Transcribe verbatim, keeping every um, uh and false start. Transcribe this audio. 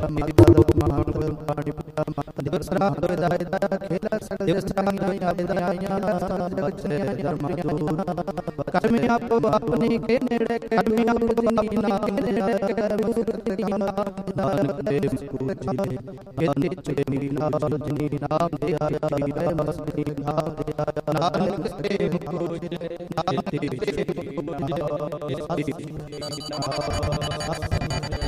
ਮੇਰੀ ਬਾਦੋ ਮਹਾਨ ਪਾਣੀ ਪਿਤਾ ਮਾਤਾ ਦਿਵਸ ਰਾਤ ਵਿਦਾਇ ਦਾ ਖੇਲਾ ਸਗਲ ਦਿਵਸ ਰਾਈਆਂ ਵਿਦਾਈਆਂ ਜਗਤ ਚਲੇ ਧਰਮ ਜੋ ਕਰਮੀ ਆਪੋ ਆਪਣੀ ਕੇ ਨੇੜੇ ਕਰਮੀ ਆਪੋ ਦੀਨਾ ਕੇ ਨੇੜੇ ਕਰਮੂਰਤ ਕੀ ਨਾਨਕ ਦੇ ਮੁਕਤ ਜੀ ਦੇ ਚੇ ਮੇਰੀ ਨਾਮ ਜਨੀ ਨਾਮ ਦੇ ਆਇਆ ਹੈ ਮਸਤੀ ਨਾਮ ਦੇ ਆਇਆ ਨਾਨਕ ਦੇ ਮੁਕਤ ਜੀ ਨਾਮ ਦੇ